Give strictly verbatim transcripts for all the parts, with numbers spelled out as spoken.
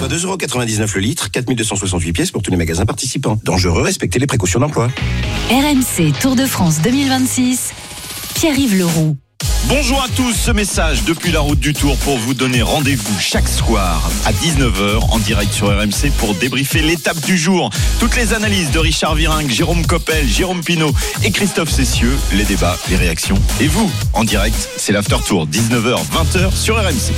deux euros quatre-vingt-dix-neuf le litre, quatre mille deux cent soixante-huit pièces pour tous les magasins participants. Dangereux, respectez les précautions d'emploi. R M C Tour de France deux mille vingt-six, Pierre-Yves Leroux. Bonjour à tous, ce message depuis la route du Tour pour vous donner rendez-vous chaque soir à dix-neuf heures en direct sur R M C pour débriefer l'étape du jour. Toutes les analyses de Richard Virenque, Jérôme Coppel, Jérôme Pinault et Christophe Cessieux, les débats, les réactions. Et vous, en direct, c'est l'After Tour, dix-neuf heures, vingt heures sur R M C.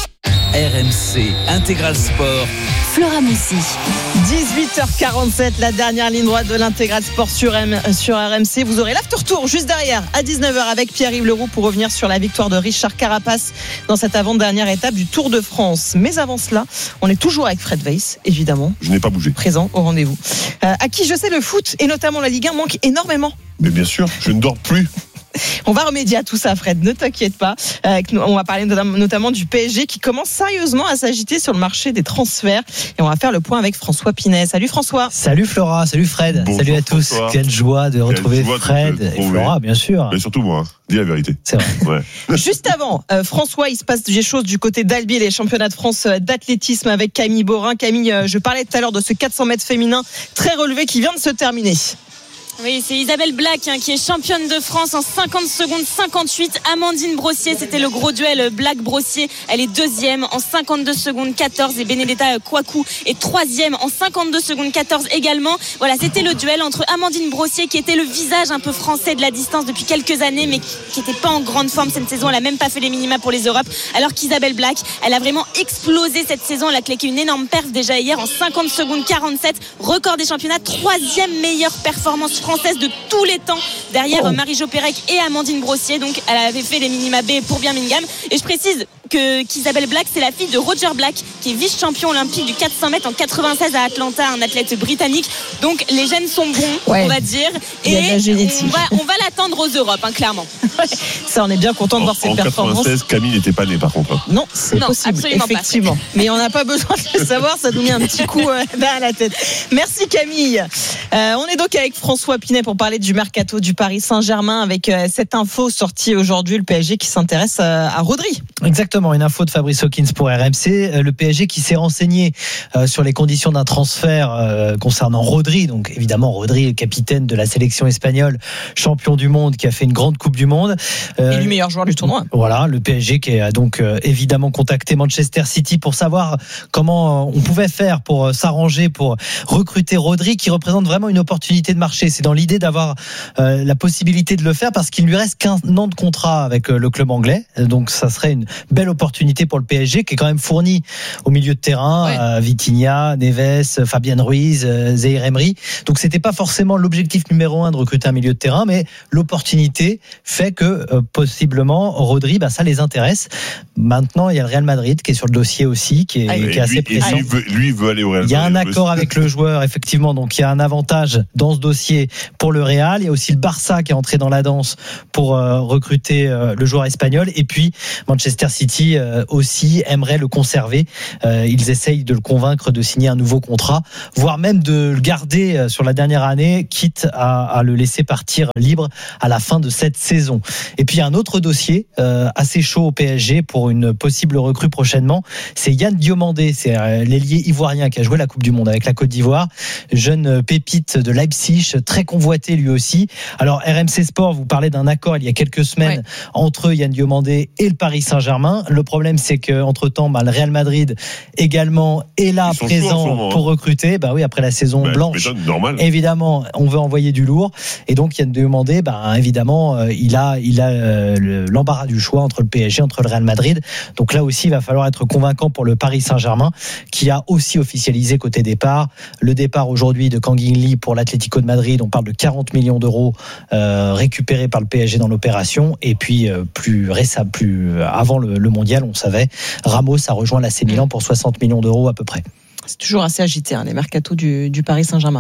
R M C Intégral Sport. Flora Moussi. dix-huit heures quarante-sept, la dernière ligne droite de l'Intégral Sport sur, M, sur R M C. Vous aurez l'After Tour juste derrière à dix-neuf heures avec Pierre-Yves Leroux pour revenir sur la victoire de Richard Carapace dans cette avant-dernière étape du Tour de France. Mais avant cela, on est toujours avec Fred Weiss, évidemment. Je n'ai pas bougé. Présent au rendez-vous. Euh, à qui je sais le foot et notamment la Ligue un manque énormément. Mais bien sûr, je ne dors plus. On va remédier à tout ça, Fred, ne t'inquiète pas. Euh, on va parler notamment du P S G qui commence sérieusement à s'agiter sur le marché des transferts. Et on va faire le point avec François Pinet. Salut François. Salut Flora, salut Fred. Bonjour salut à tous. François. Quelle joie de retrouver joie de Fred te retrouver. et Flora, bien sûr. Mais surtout moi, hein. Dis la vérité. C'est vrai. Ouais. Juste avant, euh, François, il se passe des choses du côté d'Albi, les championnats de France d'athlétisme avec Camille Borin. Camille, euh, je parlais tout à l'heure de ce quatre cents mètres féminin très relevé qui vient de se terminer. Oui, c'est Isabelle Black hein, qui est championne de France en cinquante secondes cinquante-huit. Amandine Brossier, c'était le gros duel Black-Brossier. Elle est deuxième en cinquante-deux secondes quatorze et Benedetta Kwaku est troisième en cinquante-deux secondes quatorze également. Voilà, c'était le duel entre Amandine Brossier qui était le visage un peu français de la distance depuis quelques années mais qui n'était pas en grande forme cette saison. Elle n'a même pas fait les minima pour les Europes. Alors qu'Isabelle Black, elle a vraiment explosé cette saison. Elle a claqué une énorme perf déjà hier en cinquante secondes quarante-sept. Record des championnats, troisième meilleure performance française de tous les temps derrière oh. Marie-Jo Pérec et Amandine Brossier. Donc elle avait fait les minima B pour Birmingham. Et je précise que qu'Isabelle Black, c'est la fille de Roger Black qui est vice-champion olympique du quatre cents mètres en quatre-vingt-seize à Atlanta, un athlète britannique. Donc les gènes sont bons, ouais. on va dire. Il y a de la génétique. On va, on va l'attendre aux Europes, hein, clairement. Ça, on est bien content de voir ses en performances. En quatre-vingt-seize, Camille n'était pas née par contre. Non, c'est non, possible, effectivement. Pas. Mais on n'a pas besoin de le savoir, ça nous met un petit coup euh, derrière la tête. Merci Camille. Euh, on est donc avec François Pinet pour parler du mercato du Paris Saint-Germain avec euh, cette info sortie aujourd'hui, le P S G qui s'intéresse euh, à Rodri. Exactement, une info de Fabrice Hawkins pour R M C. Euh, le P S G qui s'est renseigné euh, sur les conditions d'un transfert euh, concernant Rodri. Donc évidemment, Rodri, capitaine de la sélection espagnole, champion du monde, qui a fait une grande Coupe du Monde. Euh, Élu meilleur joueur du tournoi. Voilà, le P S G qui a donc euh, évidemment contacté Manchester City pour savoir comment on pouvait faire pour s'arranger pour recruter Rodri, qui représente vraiment une opportunité de marché. C'est dans l'idée d'avoir euh, la possibilité de le faire parce qu'il lui reste qu'un an de contrat avec euh, le club anglais. Donc ça serait une belle opportunité pour le P S G qui est quand même fourni au milieu de terrain, ouais. euh, Vitinha, Neves, Fabian Ruiz, euh, Zaïre Emery. Donc c'était pas forcément l'objectif numéro un de recruter un milieu de terrain, mais l'opportunité fait que euh, possiblement Rodri, bah, ça les intéresse. Maintenant, il y a le Real Madrid qui est sur le dossier aussi, qui est, ah, qui est lui, assez pressant. Lui veut, lui veut aller au Real Madrid. Il y a un accord avec le joueur, effectivement, donc il y a un avantage dans ce dossier pour le Real. Il y a aussi le Barça qui est entré dans la danse pour euh, recruter euh, le joueur espagnol. Et puis Manchester City euh, aussi aimerait le conserver. Euh, ils essayent de le convaincre de signer un nouveau contrat, voire même de le garder euh, sur la dernière année, quitte à, à le laisser partir libre à la fin de cette saison. Et puis il y a un autre dossier euh, assez chaud au P S G pour une possible recrue prochainement. C'est Yann Diomandé, c'est euh, l'ailier ivoirien qui a joué la Coupe du Monde avec la Côte d'Ivoire, jeune pépite de Leipzig, très convoité lui aussi. Alors R M C Sport vous parlait d'un accord il y a quelques semaines ouais. entre Yann Diomandé et le Paris Saint-Germain. Le problème c'est que entre temps bah, le Real Madrid également est là présent moment, pour hein. recruter. Bah oui, après la saison bah, blanche, évidemment on veut envoyer du lourd et donc Yann Diomandé bah, évidemment euh, il a il a euh, l'embarras du choix entre le P S G, entre le Real Madrid. Donc là aussi il va falloir être convaincant pour le Paris Saint-Germain qui a aussi officialisé côté départ le départ aujourd'hui de Kang In Lee pour l'Atlético de Madrid. On parle de quarante millions d'euros euh, récupérés par le P S G dans l'opération. Et puis euh, plus récemment, plus avant le, le mondial, on savait, Ramos a rejoint l'A C Milan pour soixante millions d'euros à peu près. C'est toujours assez agité hein, les mercatos du, du Paris Saint-Germain, Fred.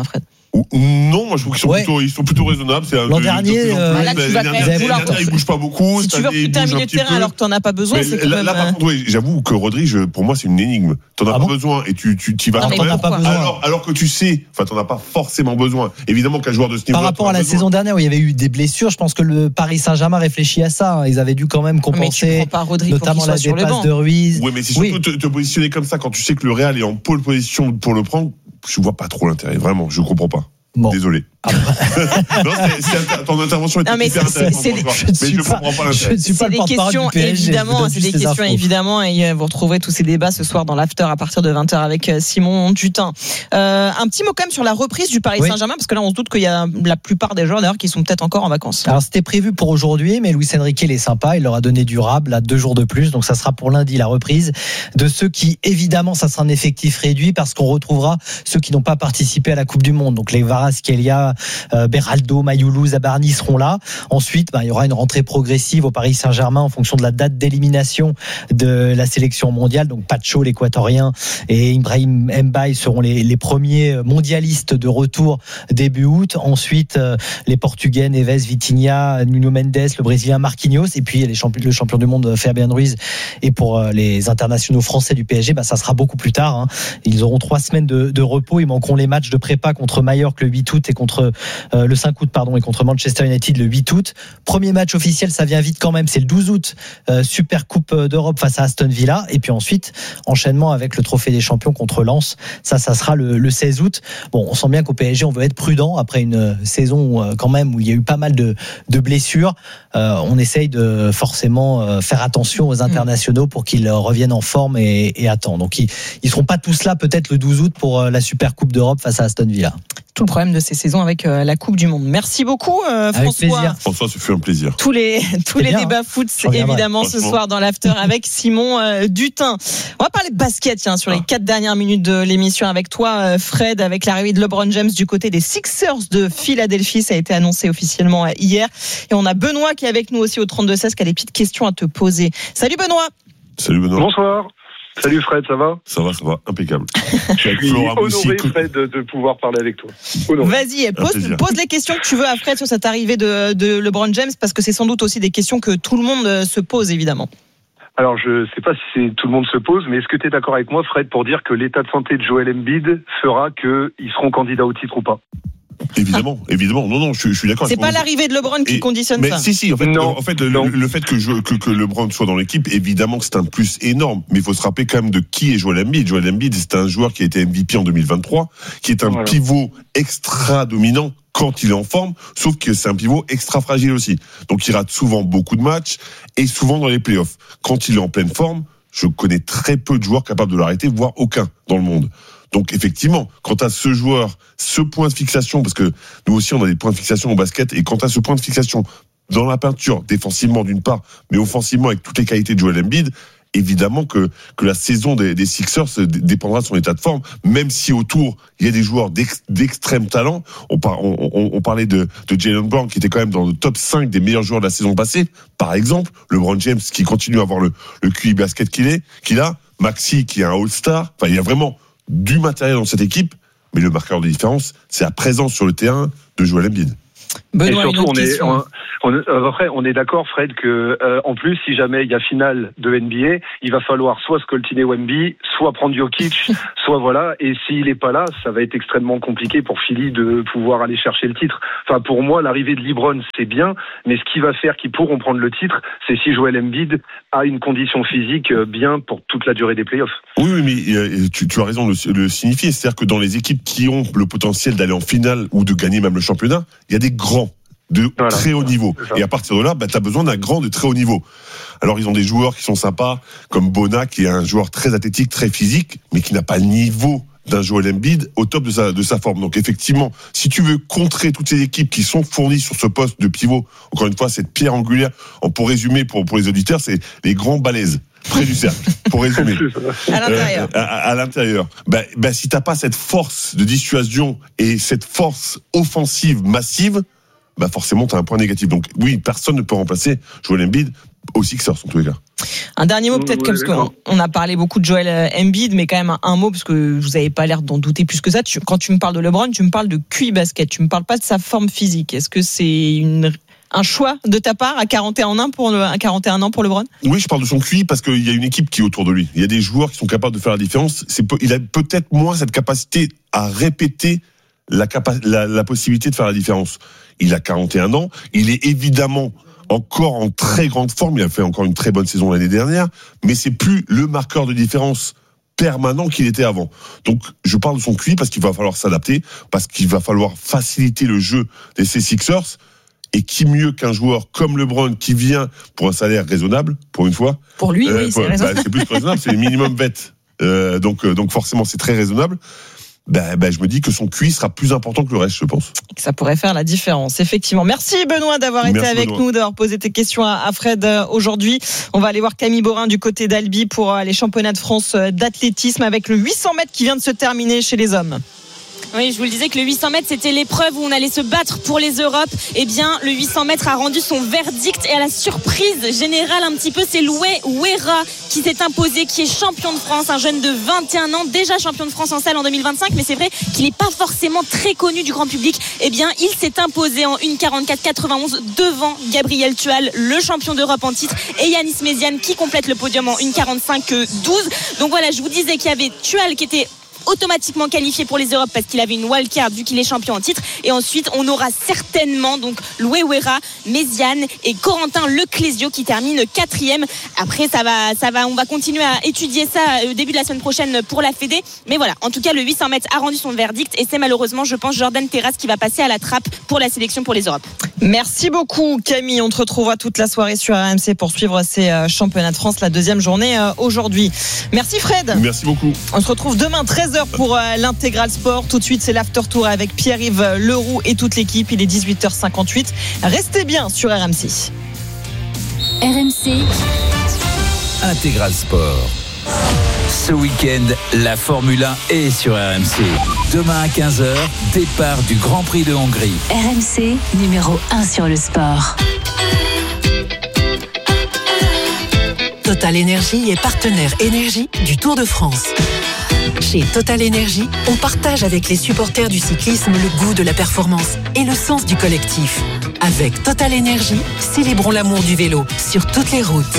Non, moi je trouve qu'ils sont, Ouais. plutôt, ils sont plutôt raisonnables. C'est un L'an de- de dernier, plus en plus. euh, là, tu vas L'année quand même dernière, vouloir- l'année dernière, il bouge pas beaucoup. Si Cette tu veux année, il recruter un bouge milieu de petit terrain peu. alors que t'en as pas besoin, Mais c'est quand là, même. là, par euh, contre, oui, j'avoue que Rodri, je, pour moi, c'est une énigme. T'en as Ah pas bon besoin et tu, tu, tu y vas Non, quand mais T'en même. as pas pourquoi besoin. Alors, alors que tu sais, enfin, t'en as pas forcément besoin. Évidemment qu'un joueur de ce niveau. Par rapport à la saison dernière où il y avait eu des blessures, je pense que le Paris Saint-Germain réfléchit à ça. Ils avaient dû quand même Mais tu compenser, prends pas Rodri pour notamment qu'il la soit sur le dépasse banc. de Ruiz. Oui, mais c'est Oui. surtout te, te positionner comme ça quand tu sais que le Real est en pôle position pour le prendre. Je vois pas trop l'intérêt. Vraiment, je comprends pas. Bon. Désolé. non, c'est, c'est, ton intervention était Non, mais hyper c'est- intéressante. c'est- François. je mais suis je pas- comprends pas Je l'intérêt. ne suis pas C'est le des porte-parole questions du P S G. je vous évidemment, donne c'est juste des les questions infos. évidemment et euh, vous retrouverez tous ces débats ce soir dans l'after à partir de vingt heures avec euh, Simon Dutin. Euh, un petit mot quand même sur la reprise du Paris Oui. Saint-Germain parce que là on se doute qu'il y a la plupart des joueurs d'ailleurs qui sont peut-être encore en vacances. Alors c'était prévu pour aujourd'hui, mais Luis Enrique il est sympa, il leur a donné du rab, là deux jours de plus, donc ça sera pour lundi la reprise de ceux qui évidemment ça sera un effectif réduit parce qu'on retrouvera ceux qui n'ont pas participé à la Coupe du Monde, donc les Kvaratskhelia, euh, Beraldo, Mayoulou, Zabarni seront là. Ensuite, bah, il y aura une rentrée progressive au Paris Saint-Germain en fonction de la date d'élimination de la sélection mondiale. Donc Pacho, l'Équatorien, et Ibrahim Mbaye seront les, les premiers mondialistes de retour début août. Ensuite, euh, les Portugais, Neves, Vitinha, Nuno Mendes, le Brésilien Marquinhos, et puis les champions, le champion du monde Fabien Ruiz. Et pour euh, les internationaux français du P S G, bah, ça sera beaucoup plus tard. Hein. Ils auront trois semaines de, de repos. Ils manqueront les matchs de prépa contre Mallorca le huit août et contre euh, le cinq août pardon et contre Manchester United le huit août. Premier match officiel, ça vient vite quand même, c'est le douze août, euh, Super Coupe d'Europe face à Aston Villa, et puis ensuite enchaînement avec le Trophée des Champions contre Lens. Ça, ça sera le, le seize août. Bon, on sent bien qu'au P S G, on veut être prudent après une saison où, euh, quand même où il y a eu pas mal de, de blessures. Euh, on essaye de forcément euh, faire attention aux internationaux pour qu'ils reviennent en forme et, et à temps. Donc ils, ils seront pas tous là peut-être le douze août pour euh, la Super Coupe d'Europe face à Aston Villa. Tout le problème de ces saisons avec euh, la Coupe du Monde. Merci beaucoup euh, Avec François. plaisir. François, ce fut un plaisir. Tous les tous C'est les bien, débats hein. foot, c'est reviendrai. évidemment ce Franchement. soir dans l'after avec Simon euh, Dutin. On va parler de basket tiens, sur les quatre dernières minutes de l'émission avec toi euh, Fred, avec l'arrivée de LeBron James du côté des Sixers de Philadelphie. Ça a été annoncé officiellement euh, hier. Et on a Benoît qui est avec nous aussi au trente-deux seize qui a des petites questions à te poser. Salut Benoît. Salut Benoît. Bonsoir. Salut Fred, ça va? Ça va, ça va, impeccable. Je suis honoré Fred de, de pouvoir parler avec toi. Honoré. Vas-y, pose, plaisir. pose les questions que tu veux à Fred sur cette arrivée de, de LeBron James parce que c'est sans doute aussi des questions que tout le monde euh, se pose évidemment. Alors je sais pas si c'est, tout le monde se pose, mais est-ce que tu es d'accord avec moi Fred pour dire que l'état de santé de Joel Embiid fera qu'ils seront candidats au titre ou pas? Évidemment, évidemment. Non, non, je, je suis d'accord. C'est avec pas moi. l'arrivée de LeBron qui Et- conditionne mais ça. si, si, en fait, Non, en fait le, non. le fait que, je, que, que LeBron soit dans l'équipe, évidemment que c'est un plus énorme. Mais il faut se rappeler quand même de qui est Joel Embiid. Joel Embiid, c'est un joueur qui a été M V P en deux mille vingt-trois, qui est un Voilà. pivot extra dominant quand il est en forme, sauf que c'est un pivot extra fragile aussi. Donc il rate souvent beaucoup de matchs et souvent dans les playoffs. Quand il est en pleine forme, je connais très peu de joueurs capables de l'arrêter, voire aucun dans le monde. Donc effectivement, quand à ce joueur, ce point de fixation, parce que nous aussi on a des points de fixation au basket, et quand à ce point de fixation dans la peinture, défensivement d'une part, mais offensivement avec toutes les qualités de Joel Embiid, évidemment que, que la saison des, des Sixers dépendra de son état de forme, même si autour il y a des joueurs d'ex, d'extrême talent. On, par, on, on, on parlait de, de Jaylen Brown qui était quand même dans le top cinq des meilleurs joueurs de la saison passée, par exemple. LeBron James qui continue à avoir le, le Q I basket qu'il est, qu'il a, Maxi qui est un All-Star. Enfin, il y a vraiment du matériel dans cette équipe, mais le marqueur de différence, c'est la présence sur le terrain de Joel Embiid. Benoît, Et une surtout, autre on est, question. on, on, euh, après, on est d'accord, Fred, que euh, en plus, si jamais il y a finale de N B A, il va falloir soit scoltiner Wemby, soit prendre Jokic, soit voilà. Et s'il est pas là, ça va être extrêmement compliqué pour Philly de pouvoir aller chercher le titre. Enfin, pour moi, l'arrivée de LeBron, c'est bien, mais ce qui va faire qu'ils pourront prendre le titre, c'est si Joel Embiid a une condition physique bien pour toute la durée des playoffs. Oui, oui, mais euh, tu, tu as raison de le, le signifier. C'est-à-dire que dans les équipes qui ont le potentiel d'aller en finale ou de gagner même le championnat, il y a des grands de Voilà. très haut niveau. C'est ça. Et à partir de là, bah, tu as besoin d'un grand de très haut niveau. Alors, ils ont des joueurs qui sont sympas, comme Bona, qui est un joueur très athlétique, très physique, mais qui n'a pas le niveau d'un Joel Embiid au top de sa, de sa forme. Donc, effectivement, si tu veux contrer toutes ces équipes qui sont fournies sur ce poste de pivot, encore une fois, cette pierre angulaire, pour résumer pour, pour les auditeurs, c'est les grands balaises près du cercle, pour résumer. À l'intérieur. Euh, à, à, à l'intérieur. Bah, bah, si t'as pas cette force de dissuasion et cette force offensive massive, bah forcément t'as un point négatif. Donc oui, personne ne peut remplacer Joel Embiid aux Sixers en tous les cas. Un dernier mot peut-être, Oui, parce qu'on on a parlé beaucoup de Joel Embiid, mais quand même un, un mot, parce que vous n'avez pas l'air d'en douter plus que ça. Tu, quand tu me parles de LeBron, tu me parles de Q I basket, tu me parles pas de sa forme physique. Est-ce que c'est une, un choix de ta part à quarante et un ans pour le, à quarante et un ans pour LeBron? Oui, je parle de son Q I parce qu'il y a une équipe qui est autour de lui. Il y a des joueurs qui sont capables de faire la différence. C'est, il a peut-être moins cette capacité à répéter la, capa- la, la possibilité de faire la différence. Il a quarante et un ans. Il est évidemment encore en très grande forme. Il a fait encore une très bonne saison l'année dernière, mais c'est plus le marqueur de différence permanent qu'il était avant. Donc, je parle de son Q I parce qu'il va falloir s'adapter, parce qu'il va falloir faciliter le jeu des Sixers. Et qui mieux qu'un joueur comme LeBron qui vient pour un salaire raisonnable, pour une fois. Pour lui, euh, oui, c'est bah, raisonnable. c'est plus que raisonnable, c'est le minimum vet. Euh, donc, euh, donc forcément, c'est très raisonnable. Ben, ben, je me dis que son Q I sera plus important que le reste, je pense. Ça pourrait faire la différence, effectivement. Merci Benoît d'avoir Merci été avec Benoît. nous, d'avoir posé tes questions à Fred aujourd'hui. On va aller voir Camille Borin du côté d'Albi pour les championnats de France d'athlétisme avec le huit cents mètres qui vient de se terminer chez les hommes. Oui, je vous le disais que le huit cents mètres, c'était l'épreuve où on allait se battre pour les Europes. Eh bien, le huit cents mètres a rendu son verdict et à la surprise générale un petit peu, c'est Loué Ouera qui s'est imposé, qui est champion de France, un jeune de vingt et un ans, déjà champion de France en salle en deux mille vingt-cinq, mais c'est vrai qu'il n'est pas forcément très connu du grand public. Eh bien, il s'est imposé en une quarante-quatre quatre-vingt-onze devant Gabriel Tual, le champion d'Europe en titre, et Yanis Méziane qui complète le podium en une quarante-cinq douze. Donc voilà, je vous disais qu'il y avait Tual qui était automatiquement qualifié pour les Europes parce qu'il avait une wildcard vu qu'il est champion en titre, et ensuite on aura certainement donc Loué Ouera, Méziane et Corentin Leclésio qui termine quatrième. Après ça va, ça va, on va continuer à étudier ça au début de la semaine prochaine pour la Fédé, mais voilà, en tout cas le huit cents mètres a rendu son verdict et c'est malheureusement, je pense, Jordan Terrasse qui va passer à la trappe pour la sélection pour les Europes. Merci beaucoup Camille, on te retrouvera toute la soirée sur R M C pour suivre ces championnats de France, la deuxième journée aujourd'hui. Merci Fred. Merci beaucoup. On se retrouve demain treize heures pour l'intégral sport. Tout de suite c'est l'after tour avec Pierre-Yves Leroux et toute l'équipe. Il est dix-huit heures cinquante-huit. Restez bien sur R M C. R M C Intégral Sport. Ce week-end, la Formule un est sur R M C. Demain à quinze heures, départ du Grand Prix de Hongrie. R M C, numéro un sur le sport. Total Énergie est partenaire énergie du Tour de France. Chez Total Énergie, on partage avec les supporters du cyclisme le goût de la performance et le sens du collectif. Avec Total Énergie, célébrons l'amour du vélo sur toutes les routes.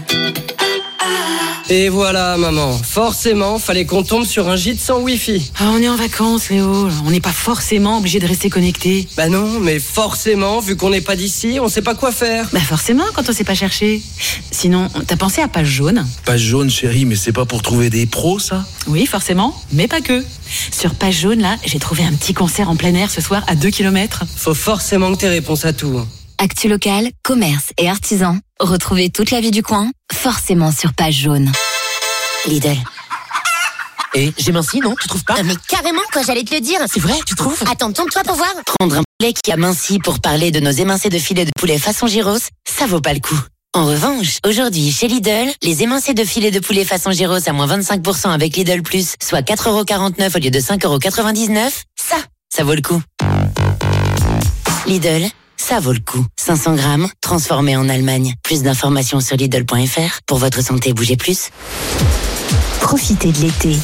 Et voilà, maman. Forcément, fallait qu'on tombe sur un gîte sans Wi-Fi. Ah, on est en vacances, Léo. On n'est pas forcément obligé de rester connecté. Bah non, mais forcément, vu qu'on n'est pas d'ici, on sait pas quoi faire. Bah forcément, quand on sait pas chercher. Sinon, t'as pensé à Page Jaune? Page Jaune, chérie, mais c'est pas pour trouver des pros, ça? Oui, forcément, mais pas que. Sur Page Jaune, là, j'ai trouvé un petit concert en plein air ce soir à deux kilomètres. Faut forcément que t'aies réponse à tout. Actu local, commerce et artisans. Retrouvez toute la vie du coin, forcément sur Page Jaune. Lidl. Et j'ai minci, non? Tu trouves pas? Ah mais carrément, quoi, j'allais te le dire. C'est vrai, tu trouves? Attends, tourne-toi pour voir. Prendre un poulet qui a minci pour parler de nos émincés de filet de poulet façon gyros, ça vaut pas le coup. En revanche, aujourd'hui, chez Lidl, les émincés de filet de poulet façon gyros à moins vingt-cinq pour cent avec Lidl Plus, soit quatre euros quarante-neuf au lieu de cinq euros quatre-vingt-dix-neuf, ça, ça vaut le coup. Lidl, ça vaut le coup. cinq cents grammes, transformé en Allemagne. Plus d'informations sur Lidl point F R. Pour votre santé, bougez plus. Profitez de l'été